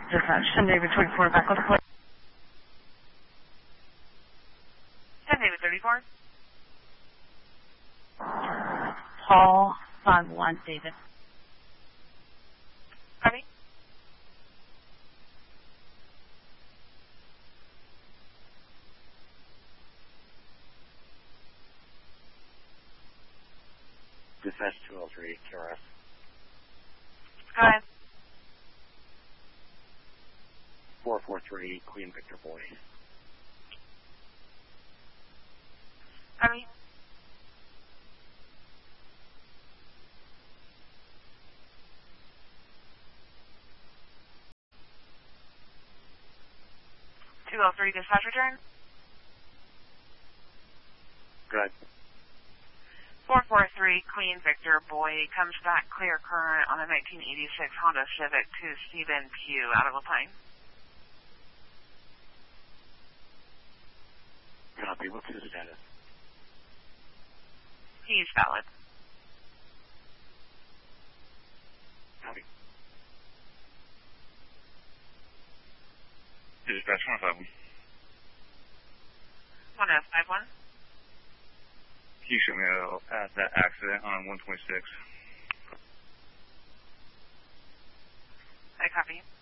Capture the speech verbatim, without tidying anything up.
Dispatch, ten David twenty-four, back on the plate. ten David thirty-four. Paul, five one, David. Copy. Dispatch two oh three, Q R S. Go ahead. four four three, Queen Victor Boy. Copy. two oh three, dispatch return. Good. four four three, Queen Victor Boy comes back clear current on a nineteen eighty-six Honda Civic to Stephen Pugh out of La Pine. Copy. What's his status? He's valid. Copy. Dispatch one five one. one oh five one. Can you show me uh, at that accident on one twenty-six? I copy.